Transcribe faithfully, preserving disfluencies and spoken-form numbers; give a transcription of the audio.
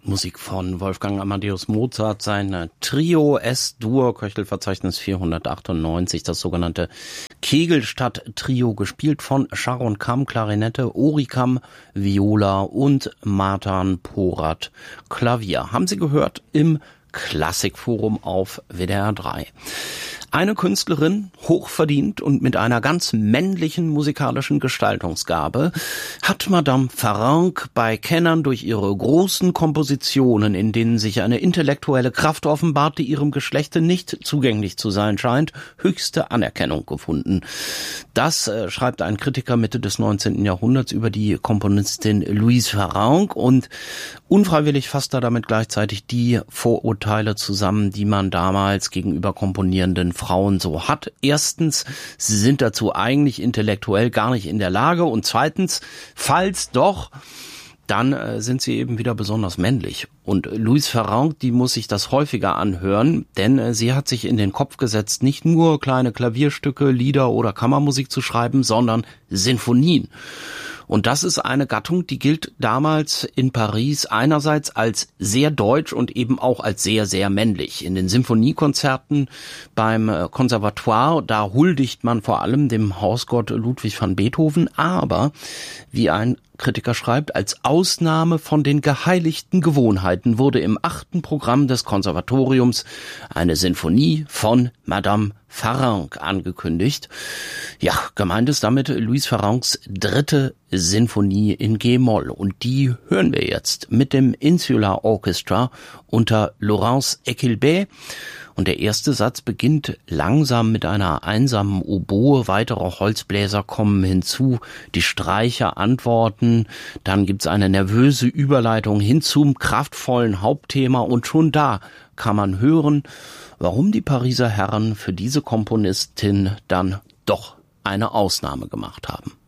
Musik von Wolfgang Amadeus Mozart, sein Trio S-Dur, Köchelverzeichnis vierhundertachtundneunzig, das sogenannte Kegelstadt-Trio, gespielt von Sharon Kam, Klarinette, Ori Kam, Viola und Matan Porat, Klavier. Haben Sie gehört im Klassikforum auf W D R drei. Eine Künstlerin, hochverdient und mit einer ganz männlichen musikalischen Gestaltungsgabe, hat Madame Farrenc bei Kennern durch ihre großen Kompositionen, in denen sich eine intellektuelle Kraft offenbart, die ihrem Geschlechte nicht zugänglich zu sein scheint, höchste Anerkennung gefunden. Das äh, schreibt ein Kritiker Mitte des neunzehnten Jahrhunderts über die Komponistin Louise Farrenc, und unfreiwillig fasst er damit gleichzeitig die Vorurteile zusammen, die man damals gegenüber komponierenden Frauen so hat. Erstens, sie sind dazu eigentlich intellektuell gar nicht in der Lage, und zweitens, falls doch, dann äh, sind sie eben wieder besonders männlich. Und Louise Farrenc, die muss sich das häufiger anhören, denn äh, sie hat sich in den Kopf gesetzt, nicht nur kleine Klavierstücke, Lieder oder Kammermusik zu schreiben, sondern Sinfonien. Und das ist eine Gattung, die gilt damals in Paris einerseits als sehr deutsch und eben auch als sehr, sehr männlich. In den Symphoniekonzerten beim Konservatoire, da huldigt man vor allem dem Hausgott Ludwig van Beethoven, aber, wie ein Kritiker schreibt, als Ausnahme von den geheiligten Gewohnheiten wurde im achten Programm des Konservatoriums eine Sinfonie von Madame Farrenc angekündigt. Ja, gemeint ist damit Louise Farrencs dritte Sinfonie in G-Moll, und die hören wir jetzt mit dem Insular Orchestra unter Laurence Equilbé. Und der erste Satz beginnt langsam mit einer einsamen Oboe, weitere Holzbläser kommen hinzu, die Streicher antworten, dann gibt's eine nervöse Überleitung hin zum kraftvollen Hauptthema, und schon da kann man hören, warum die Pariser Herren für diese Komponistin dann doch eine Ausnahme gemacht haben.